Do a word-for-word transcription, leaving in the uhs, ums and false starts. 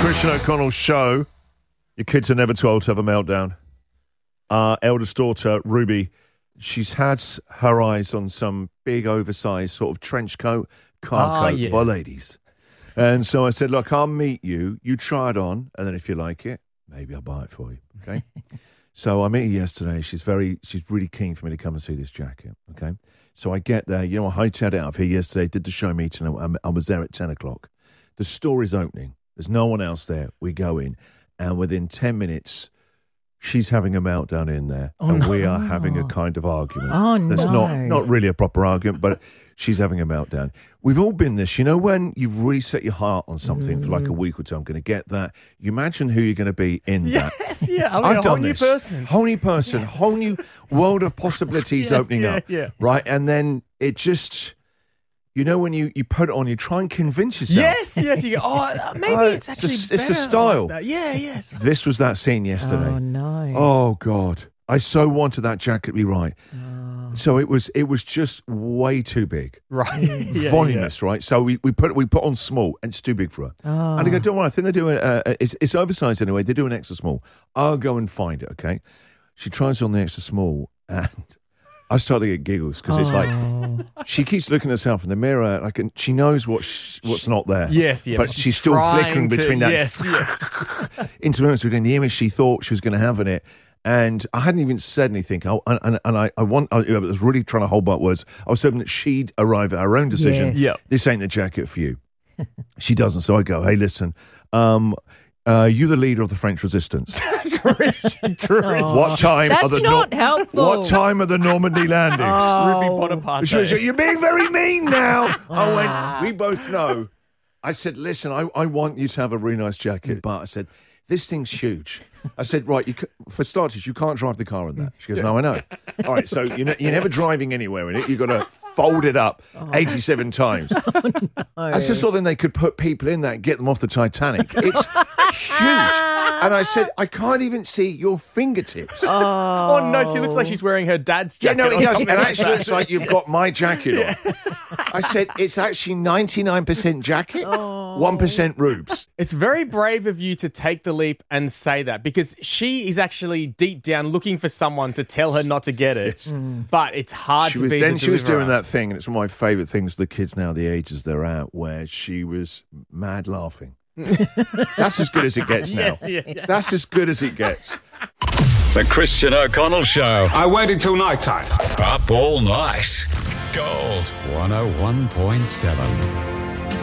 Christian O'Connell show. Your kids are never too old to have a meltdown. Our eldest daughter, Ruby, she's had her eyes on some big, oversized sort of trench coat, car oh, coat yeah. for ladies. And so I said, look, I'll meet you. You try it on, and then if you like it, maybe I'll buy it for you, okay? So I met her yesterday. She's very, she's really keen for me to come and see this jacket, okay? So I get there. You know, I hightailed it out of here yesterday, did the show meeting. I, I was there at ten o'clock. The store is opening. There's no one else there. We go in, and within ten minutes, she's having a meltdown in there, oh, and no. we are having a kind of argument. Oh, That's no. not, not really a proper argument, but she's having a meltdown. We've all been this. You know when you've really set your heart on something mm. for like a week or two, I'm going to get that. You imagine who you're going to be in yes, that. Yes, yeah. I mean, I've a done whole new this. person. Whole new person, yeah. Whole new world of possibilities yes, opening yeah, up. Yeah. Right? And then it just... You know, when you, you put it on, you try and convince yourself. Yes, yes. You go, oh, maybe uh, it's actually It's the, it's the better style. like that. Yeah, yes. This was that scene yesterday. Oh, no. Oh, God. I so wanted that jacket to be right. Oh. So it was it was just way too big. Right. yeah, Voluminous, yeah. right? So we, we put we put on small, and it's too big for her. Oh. And I go, don't worry, I think they're doing, uh, it's, it's oversized anyway. They're doing extra small. I'll go and find it, okay? She tries on the extra small, and... I start to get giggles because it's like she keeps looking at herself in the mirror, like, and she knows what sh- what's not there. Yes, yeah, but she's she's still trying flickering to- between that yes, yes. interference between the image she thought she was going to have in it. And I hadn't even said anything. I, and, and, and I, I want. I, I was really trying to hold back words. I was hoping that she'd arrive at her own decision. Yes. Yep. This ain't the jacket for you. She doesn't. So I go, hey, listen. Um, Uh, you're the leader of the French resistance. Christian, Christian. Oh, what time that's are the not helpful. What time are the Normandy landings? Oh. Ruby Bonaparte. She was, you're being very mean now. I went, we both know. I said, listen, I, I want you to have a really nice jacket, but I said, this thing's huge. I said, right, you, for starters, you can't drive the car in that. She goes, no, I know. All right, so you're, ne- you're never driving anywhere in it. You've got to fold it up eighty-seven times. Oh, no. I just thought then they could put people in that and get them off the Titanic. It's huge. And I said, I can't even see your fingertips. Oh, Oh, no, she looks like she's wearing her dad's Yeah, jacket. no, it or does. something It like actually that. looks like you've got my jacket Yeah. on. I said, it's actually ninety-nine percent jacket, one percent rubes. It's very brave of you to take the leap and say that because she is actually deep down looking for someone to tell her not to get it. But it's hard She to was, be then the she was doing deliverer. that thing, and it's one of my favourite things with the kids now, the ages they're at, where she was mad laughing. That's as good as it gets now. Yes, yeah, yeah. That's as good as it gets. The Christian O'Connell Show. I waited till night time. Up all night. Gold one oh one point seven.